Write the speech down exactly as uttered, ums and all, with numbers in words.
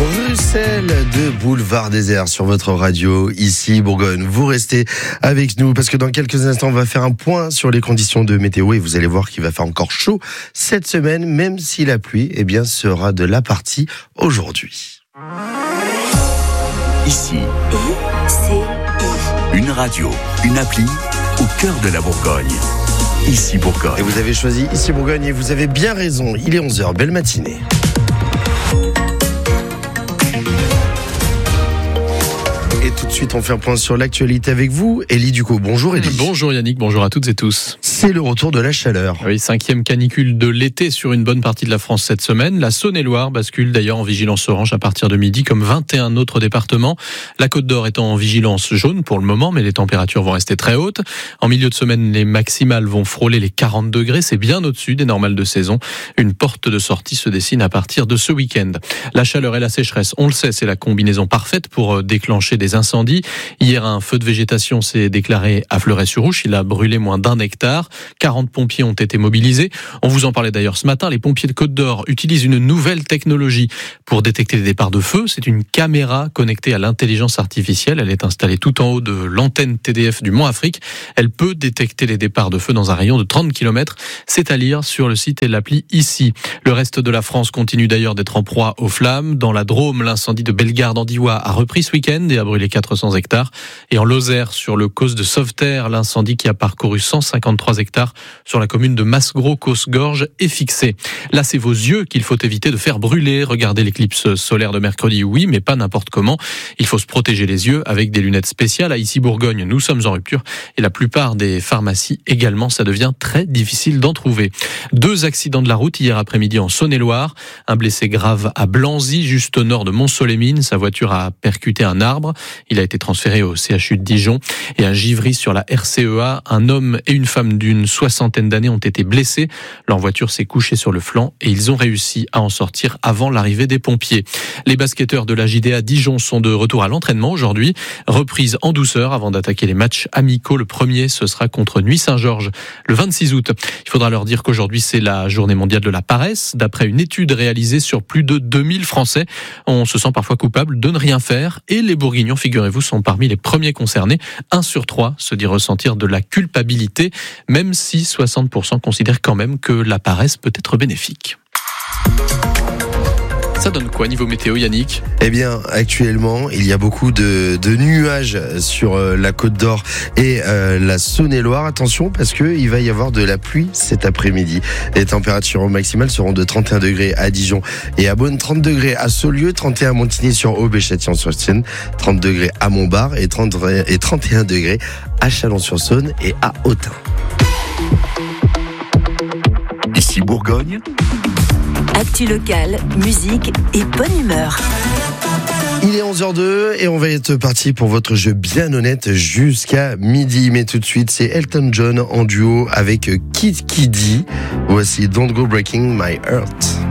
Bruxelles de Boulevard Désert sur votre radio, ici Bourgogne. Vous restez avec nous parce que dans quelques instants, on va faire un point sur les conditions de météo et vous allez voir qu'il va faire encore chaud cette semaine, même si la pluie eh bien, sera de la partie aujourd'hui. Ici, I C I. Une radio, une appli au cœur de la Bourgogne. Ici Bourgogne. Et vous avez choisi Ici Bourgogne et vous avez bien raison. Il est onze heures, belle matinée. Et tout de suite, on fait un point sur l'actualité avec vous. Élie Ducot, bonjour Élie. Bonjour Yannick, bonjour à toutes et tous. C'est le retour de la chaleur. Oui, cinquième canicule de l'été sur une bonne partie de la France cette semaine. La Saône-et-Loire bascule d'ailleurs en vigilance orange à partir de midi, comme vingt et un autres départements. La Côte d'Or est en vigilance jaune pour le moment, mais les températures vont rester très hautes. En milieu de semaine, les maximales vont frôler les quarante degrés. C'est bien au-dessus des normales de saison. Une porte de sortie se dessine à partir de ce week-end. La chaleur et la sécheresse, on le sait, c'est la combinaison parfaite pour déclencher des incendies. Hier, un feu de végétation s'est déclaré à Fleuret-sur-Ouche. Il a brûlé moins d'un hectare. quarante pompiers ont été mobilisés. On vous en parlait d'ailleurs ce matin. Les pompiers de Côte d'Or utilisent une nouvelle technologie pour détecter les départs de feu. C'est une caméra connectée à l'intelligence artificielle. Elle est installée tout en haut de l'antenne T D F du Mont Afrique. Elle peut détecter les départs de feu dans un rayon de trente kilomètres. C'est à lire sur le site et l'appli ici. Le reste de la France continue d'ailleurs d'être en proie aux flammes. Dans la Drôme, l'incendie de Bellegarde-en-Diois a repris ce week-end et a brûlé quatre cents hectares. Et en Lozère, sur le causse de Sauveterre, l'incendie qui a parcouru cent cinquante-trois hectares sur la commune de Masgros-Causse-Gorge est fixé. Là, c'est vos yeux qu'il faut éviter de faire brûler. Regardez l'éclipse solaire de mercredi, oui, mais pas n'importe comment. Il faut se protéger les yeux avec des lunettes spéciales. À Ici Bourgogne, nous sommes en rupture et la plupart des pharmacies également, ça devient très difficile d'en trouver. Deux accidents de la route hier après-midi en Saône-et-Loire. Un blessé grave à Blanzy, juste au nord de Mont-Solémine. Sa voiture a percuté un arbre. Il a été transféré au C H U de Dijon. Et à Givry, sur la R C E A, un homme et une femme d'une soixantaine d'années ont été blessés. Leur voiture s'est couchée sur le flanc et ils ont réussi à en sortir avant l'arrivée des pompiers. Les basketteurs de la J D A Dijon sont de retour à l'entraînement aujourd'hui. Reprise en douceur avant d'attaquer les matchs amicaux. Le premier, ce sera contre Nuits-Saint-Georges le vingt-six août. Il faudra leur dire qu'aujourd'hui, c'est la journée mondiale de la paresse. D'après une étude réalisée sur plus de deux mille Français, on se sent parfois coupable de ne rien faire. Et les Bourguignons, figurez-vous, sont parmi les premiers concernés. Un sur trois se dit ressentir de la culpabilité, même si soixante pour cent considèrent quand même que la paresse peut être bénéfique. Ça donne quoi niveau météo, Yannick ? Eh bien, actuellement, il y a beaucoup de, de nuages sur euh, la Côte d'Or et euh, la Saône-et-Loire. Attention, parce que il va y avoir de la pluie cet après-midi. Les températures maximales seront de trente et un degrés à Dijon et à Beaune, trente degrés à Saulieu, trente et un à Montigny-sur-Aube et Châtillon-sur-Saône, trente degrés à Montbard et, trente, et trente et un degrés à Chalon-sur-Saône et à Autun. Ici Bourgogne. Actu locale, musique et bonne humeur. Il est onze heures deux et on va être parti pour votre jeu bien honnête jusqu'à midi. Mais tout de suite, c'est Elton John en duo avec Kid Kiddy. Voici Don't Go Breaking My Heart.